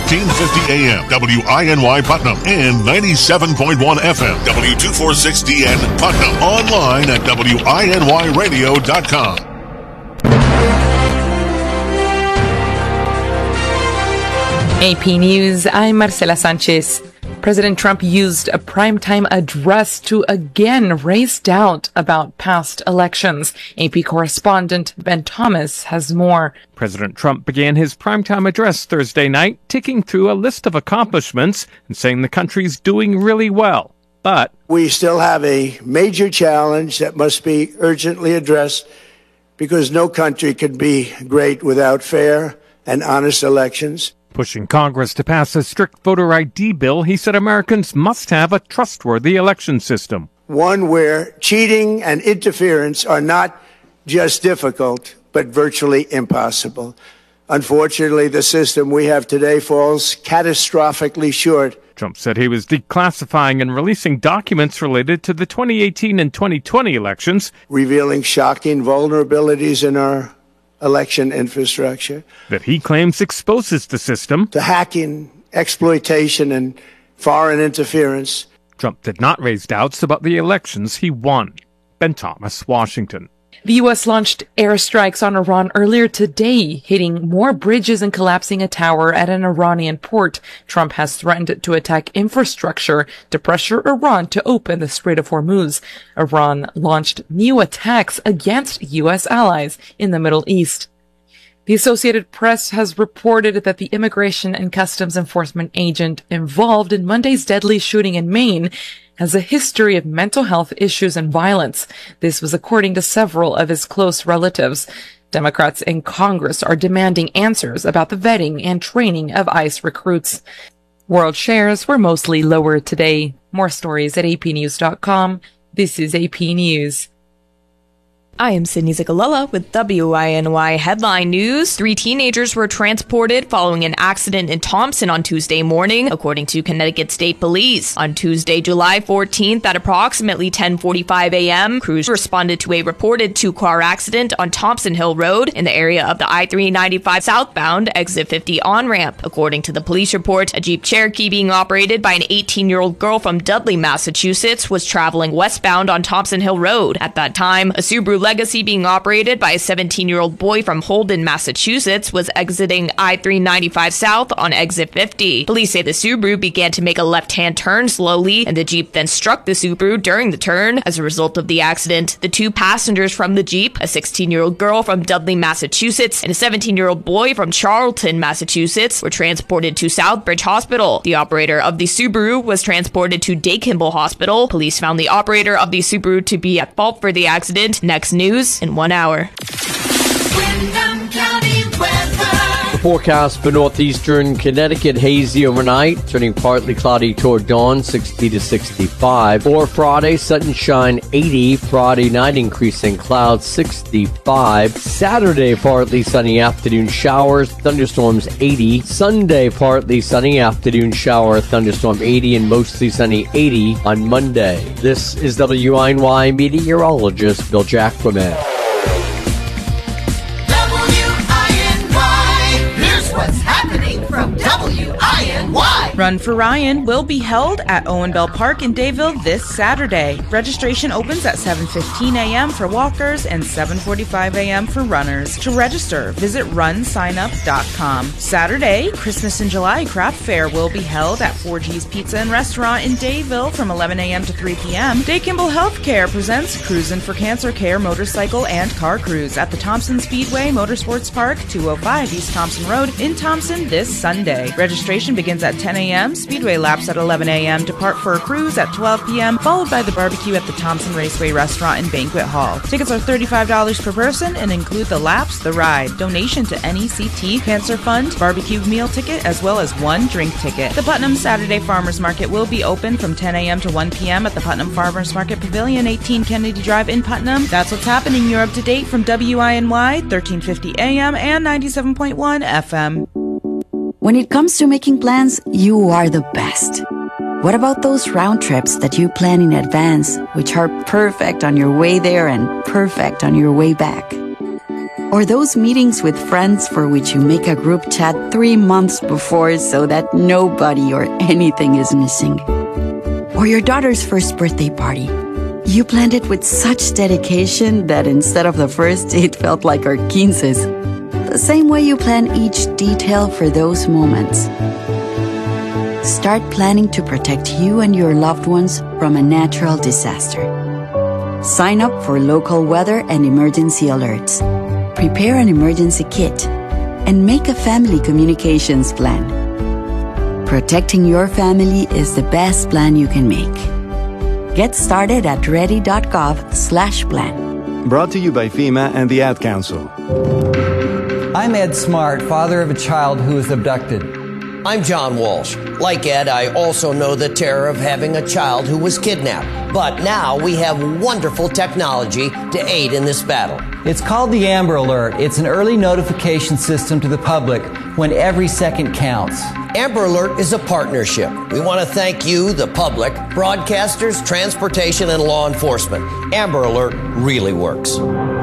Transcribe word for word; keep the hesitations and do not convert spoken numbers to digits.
thirteen fifty A M, W I N Y Putnam, and ninety-seven point one F M, W two forty-six D N Putnam. Online at W I N Y radio dot com. A P News, I'm Marcela Sanchez. President Trump used a primetime address to again raise doubt about past elections. A P correspondent Ben Thomas has more. President Trump began his primetime address Thursday night, ticking through a list of accomplishments and saying the country's doing really well. But we still have a major challenge that must be urgently addressed because no country can be great without fair and honest elections. Pushing Congress to pass a strict voter I D bill, he said Americans must have a trustworthy election system. One where cheating and interference are not just difficult, but virtually impossible. Unfortunately, the system we have today falls catastrophically short. Trump said he was declassifying and releasing documents related to the twenty eighteen and twenty twenty elections, revealing shocking vulnerabilities in our election infrastructure that he claims exposes the system to hacking, exploitation, and foreign interference. Trump did not raise doubts about the elections he won. Ben Thomas, Washington. The U S launched airstrikes on Iran earlier today, hitting more bridges and collapsing a tower at an Iranian port. Trump has threatened to attack infrastructure to pressure Iran to open the Strait of Hormuz. Iran launched new attacks against U S allies in the Middle East. The Associated Press has reported that the Immigration and Customs Enforcement agent involved in Monday's deadly shooting in Maine has a history of mental health issues and violence. This was according to several of his close relatives. Democrats in Congress are demanding answers about the vetting and training of ICE recruits. World shares were mostly lower today. More stories at A P news dot com. This is A P News. I am Sydney Zigalella with W I N Y Headline News. Three teenagers were transported following an accident in Thompson on Tuesday morning, according to Connecticut State Police. On Tuesday, July fourteenth, at approximately ten forty-five a.m., crews responded to a reported two-car accident on Thompson Hill Road in the area of the I three ninety-five southbound exit fifty on-ramp. According to the police report, a Jeep Cherokee being operated by an eighteen-year-old girl from Dudley, Massachusetts, was traveling westbound on Thompson Hill Road. At that time, a Subaru Legacy being operated by a seventeen-year-old boy from Holden, Massachusetts, was exiting I three ninety-five south on exit fifty. Police say the Subaru began to make a left-hand turn slowly, and the Jeep then struck the Subaru during the turn. As a result of the accident, the two passengers from the Jeep, a sixteen-year-old girl from Dudley, Massachusetts, and a seventeen-year-old boy from Charlton, Massachusetts, were transported to Southbridge Hospital. The operator of the Subaru was transported to Day-Kimball Hospital. Police found the operator of the Subaru to be at fault for the accident. Next news in one hour. Windham County weather. The forecast for northeastern Connecticut: hazy overnight, turning partly cloudy toward dawn, sixty to sixty-five. For Friday, sunshine, eighty. Friday night, increasing clouds, sixty-five. Saturday, partly sunny afternoon showers, thunderstorms, eighty. Sunday, partly sunny afternoon shower, thunderstorm, eighty, and mostly sunny, eighty on Monday. This is W I N Y meteorologist Bill Jackman. W I N Y. Run for Ryan will be held at Owen Bell Park in Dayville this Saturday. Registration opens at seven fifteen a.m. for walkers and seven forty-five a.m. for runners. To register, visit run sign up dot com. Saturday, Christmas in July craft fair will be held at four G's Pizza and Restaurant in Dayville from eleven a.m. to three p.m. Day-Kimball Healthcare presents Cruisin' for Cancer Care motorcycle and car cruise at the Thompson Speedway Motorsports Park, two oh five East Thompson Road in Thompson this Sunday. Registration begins at ten a.m., Speedway laps at eleven a.m., depart for a cruise at twelve p.m., followed by the barbecue at the Thompson Raceway Restaurant and Banquet Hall. Tickets are thirty-five dollars per person and include the laps, the ride, donation to N E C T, Cancer Fund, barbecue meal ticket, as well as one drink ticket. The Putnam Saturday Farmers Market will be open from ten a.m. to one p.m. at the Putnam Farmers Market Pavilion, eighteen Kennedy Drive in Putnam. That's what's happening. You're up to date from W I N Y, thirteen fifty A M and ninety-seven point one F M. When it comes to making plans, you are the best. What about those round trips that you plan in advance, which are perfect on your way there and perfect on your way back? Or those meetings with friends for which you make a group chat three months before so that nobody or anything is missing. Or your daughter's first birthday party. You planned it with such dedication that instead of the first, it felt like our quinces. The same way you plan each detail for those moments. Start planning to protect you and your loved ones from a natural disaster. Sign up for local weather and emergency alerts. Prepare an emergency kit. And make a family communications plan. Protecting your family is the best plan you can make. Get started at ready.gov slash plan. Brought to you by FEMA and the Ad Council. I'm Ed Smart, father of a child who was abducted. I'm John Walsh. Like Ed, I also know the terror of having a child who was kidnapped. But now we have wonderful technology to aid in this battle. It's called the Amber Alert. It's an early notification system to the public when every second counts. Amber Alert is a partnership. We want to thank you, the public, broadcasters, transportation, and law enforcement. Amber Alert really works.